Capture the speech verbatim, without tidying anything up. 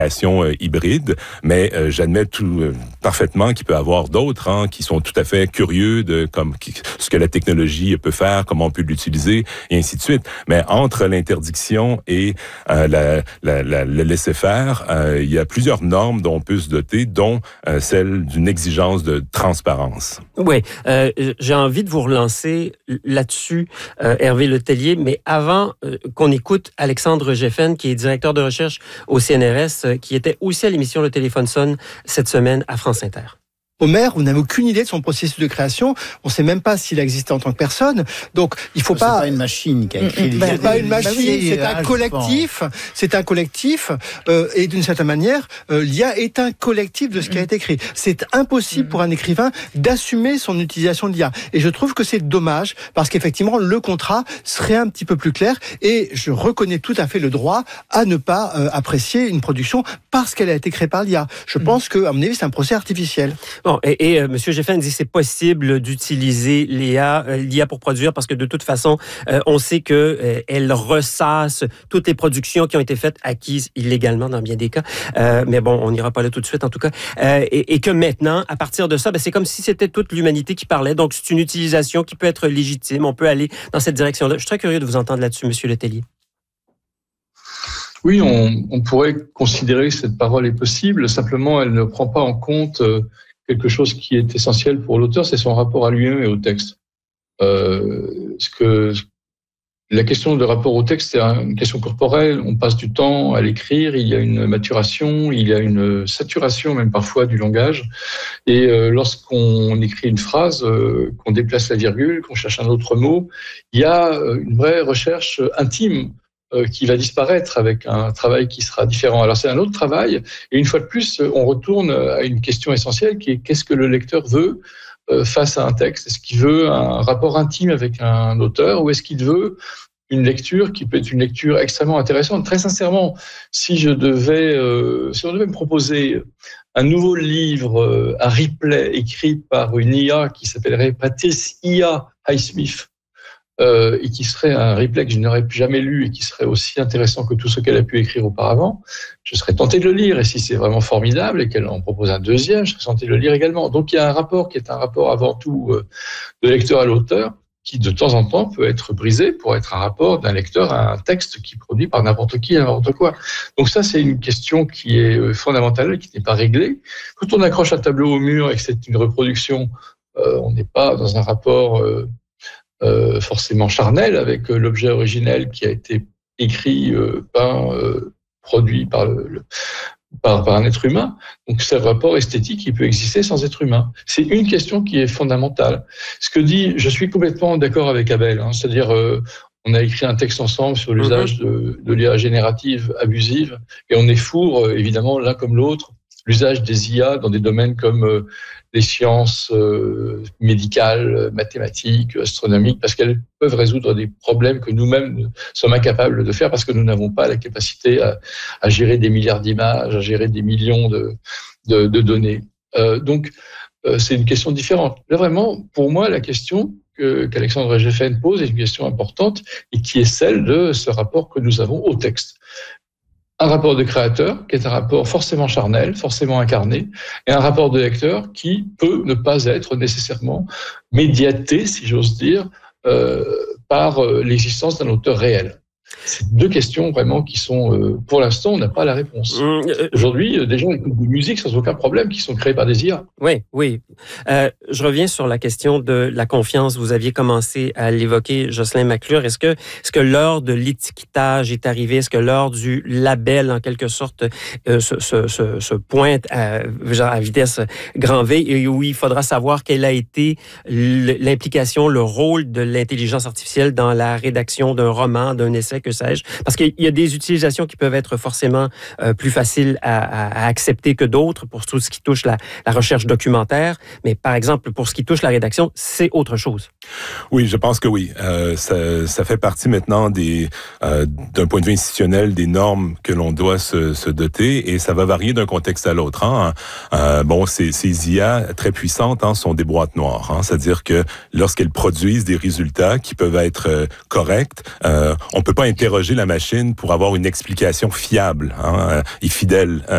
euh, hybride, mais euh, j'admets tout euh, parfaitement qu'il peut y avoir d'autres hein, qui sont tout à fait curieux de comme qui, ce que la technologie peut faire, comment on peut l'utiliser, et ainsi de suite. Mais entre l'interdiction et euh, la, la, la, le laisser-faire, euh, il y a plusieurs normes dont on peut se doter, dont euh, celle d'une exigence de transparence. Oui, euh, j'ai envie de vous relancer là-dessus, euh, Hervé Letellier, mais avant euh, qu'on écoute Alexandre Geffen, qui est directeur de recherche au C N R S, euh, qui était aussi à l'émission Le Téléphone sonne cette semaine à France Inter. Homer, vous n'avez aucune idée de son processus de création. On ne sait même pas s'il a existé en tant que personne. Donc, il faut c'est pas. C'est pas une machine qui a écrit. Mmh, c'est pas une machine. C'est un ah, collectif. C'est un collectif. Euh, et d'une certaine manière, euh, l'I A est un collectif de ce qui a été écrit. C'est impossible pour un écrivain d'assumer son utilisation de l'I A. Et je trouve que c'est dommage parce qu'effectivement, le contrat serait un petit peu plus clair. Et je reconnais tout à fait le droit à ne pas euh, apprécier une production parce qu'elle a été créée par l'I A. Je pense que, à mon avis, c'est un procès artificiel. Bon, et, et euh, M. Geffen dit que c'est possible d'utiliser l'I A, euh, l'I A pour produire parce que de toute façon, euh, on sait que euh, elle ressasse toutes les productions qui ont été faites, acquises illégalement dans bien des cas. Euh, mais bon, on n'ira pas là tout de suite en tout cas. Euh, et, et que maintenant, à partir de ça, ben, c'est comme si c'était toute l'humanité qui parlait. Donc, c'est une utilisation qui peut être légitime. On peut aller dans cette direction-là. Je suis très curieux de vous entendre là-dessus, M. Letellier. Oui, on, on pourrait considérer que cette parole est possible. Simplement, elle ne prend pas en compte euh, quelque chose qui est essentiel pour l'auteur, c'est son rapport à lui-même et au texte. Euh, ce que la question de rapport au texte, c'est une question corporelle. On passe du temps à l'écrire. Il y a une maturation, il y a une saturation même parfois du langage. Et euh, lorsqu'on écrit une phrase, euh, qu'on déplace la virgule, qu'on cherche un autre mot, il y a une vraie recherche intime qui va disparaître avec un travail qui sera différent. Alors c'est un autre travail, et une fois de plus, on retourne à une question essentielle qui est qu'est-ce que le lecteur veut face à un texte ? Est-ce qu'il veut un rapport intime avec un auteur, ou est-ce qu'il veut une lecture qui peut être une lecture extrêmement intéressante ? Très sincèrement, si je devais, euh, si on devait me proposer un nouveau livre, un replay écrit par une I A qui s'appellerait Patricia Highsmith, Euh, et qui serait un replay que je n'aurais jamais lu et qui serait aussi intéressant que tout ce qu'elle a pu écrire auparavant, je serais tenté de le lire. Et si c'est vraiment formidable et qu'elle en propose un deuxième, je serais tenté de le lire également. Donc il y a un rapport qui est un rapport avant tout euh, de lecteur à l'auteur, qui de temps en temps peut être brisé pour être un rapport d'un lecteur à un texte qui est produit par n'importe qui et n'importe quoi. Donc ça, c'est une question qui est fondamentale et qui n'est pas réglée. Quand on accroche un tableau au mur et que c'est une reproduction, euh, on n'est pas dans un rapport... Euh, Euh, forcément charnel avec euh, l'objet originel qui a été écrit, euh, peint, euh, produit par, le, le, par, par un être humain. Donc ce rapport esthétique, il peut exister sans être humain. C'est une question qui est fondamentale. Ce que dit, je suis complètement d'accord avec Abel, hein, c'est-à-dire euh, on a écrit un texte ensemble sur l'usage de, de l'I A générative abusive, et on est four, euh, évidemment, l'un comme l'autre, l'usage des I A dans des domaines comme euh, les sciences euh, médicales, mathématiques, astronomiques, parce qu'elles peuvent résoudre des problèmes que nous-mêmes sommes incapables de faire parce que nous n'avons pas la capacité à, à gérer des milliards d'images, à gérer des millions de, de, de données. Euh, donc, euh, c'est une question différente. Là, vraiment, pour moi, la question que, qu'Alexandre Geffen pose est une question importante et qui est celle de ce rapport que nous avons au texte. Un rapport de créateur qui est un rapport forcément charnel, forcément incarné, et un rapport de lecteur qui peut ne pas être nécessairement médiaté, si j'ose dire, euh, par l'existence d'un auteur réel. C'est deux questions vraiment qui sont, euh, pour l'instant, on n'a pas la réponse. Mmh. Aujourd'hui, des gens écoutent de musique sans aucun problème qui sont créés par des I A. Oui, oui. Euh, je reviens sur la question de la confiance. Vous aviez commencé à l'évoquer, Jocelyn McClure. Est-ce que, est-ce que l'heure de l'étiquetage est arrivée? Est-ce que l'heure du label, en quelque sorte, euh, se, se, se, se pointe à, genre à vitesse grand V et où il faudra savoir quelle a été l'implication, le rôle de l'intelligence artificielle dans la rédaction d'un roman, d'un essai, que sais-je? Parce qu'il y a des utilisations qui peuvent être forcément euh, plus faciles à, à, à accepter que d'autres pour tout ce qui touche la, la recherche documentaire. Mais par exemple, pour ce qui touche la rédaction, c'est autre chose. Oui, je pense que oui. Euh, ça, ça fait partie maintenant des, euh, d'un point de vue institutionnel, des normes que l'on doit se, se doter, et ça va varier d'un contexte à l'autre. Hein. Euh, bon, ces, ces I A très puissantes hein, sont des boîtes noires. Hein. C'est-à-dire que lorsqu'elles produisent des résultats qui peuvent être euh, corrects, euh, on peut pas interroger la machine pour avoir une explication fiable hein, et fidèle.